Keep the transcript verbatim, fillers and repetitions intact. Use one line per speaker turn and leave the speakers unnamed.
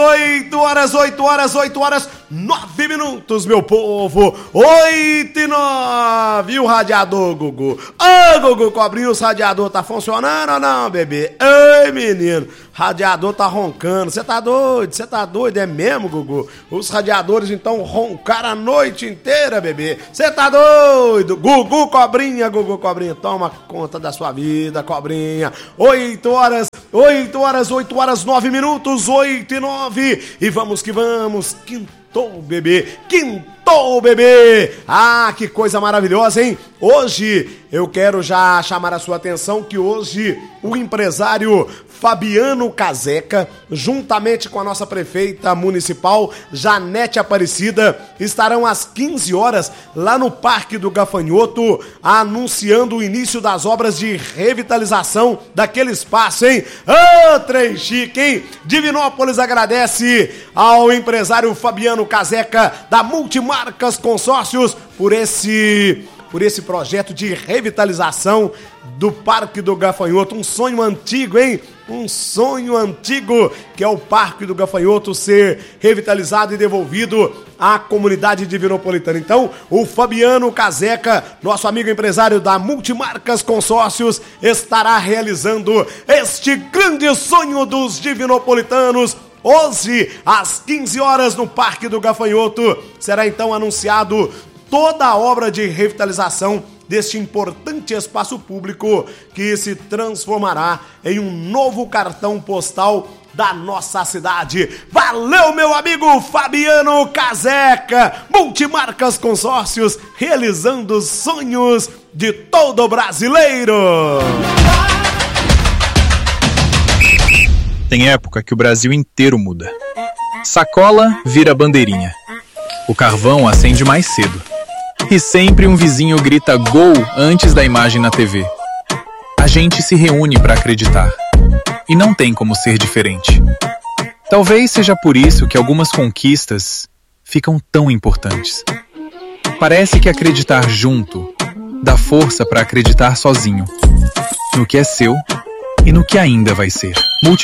oito horas, oito horas, oito horas, nove minutos, meu povo. oito e nove. E o radiador, Gugu? Ô, Gugu Cobrinha, os radiador tá funcionando ou não, bebê? Ei, menino, radiador tá roncando. Você tá doido? Você tá doido? É mesmo, Gugu? Os radiadores, então, roncaram a noite inteira, bebê. Você tá doido? Gugu Cobrinha, Gugu Cobrinha, toma conta da sua vida, Cobrinha. oito horas, oito horas, oito horas, nove minutos, oito e nove. E vamos que vamos, quintou, bebê, quintou, bebê. Ah, que coisa maravilhosa, hein? Hoje eu quero já chamar a sua atenção que hoje o empresário Fabiano Caseca, juntamente com a nossa prefeita municipal, Janete Aparecida, estarão às quinze horas lá no Parque do Gafanhoto, anunciando o início das obras de revitalização daquele espaço, hein? Ô, trem chique, hein? Divinópolis agradece ao empresário Fabiano Caseca, da Multimarcas Consórcios, por esse... por esse projeto de revitalização do Parque do Gafanhoto. Um sonho antigo, hein? Um sonho antigo, que é o Parque do Gafanhoto ser revitalizado e devolvido à comunidade divinopolitana. Então, o Fabiano Caseca, nosso amigo empresário da Multimarcas Consórcios, estará realizando este grande sonho dos divinopolitanos. Hoje, às quinze horas, no Parque do Gafanhoto, será então anunciado toda a obra de revitalização deste importante espaço público que se transformará em um novo cartão postal da nossa cidade. Valeu, meu amigo Fabiano Caseca! Multimarcas Consórcios, realizando os sonhos de todo brasileiro!
Tem época que o Brasil inteiro muda. Sacola vira bandeirinha. O carvão acende mais cedo. E sempre um vizinho grita gol antes da imagem na T V. A gente se reúne para acreditar. E não tem como ser diferente. Talvez seja por isso que algumas conquistas ficam tão importantes. Parece que acreditar junto dá força para acreditar sozinho. No que é seu e no que ainda vai ser. Multi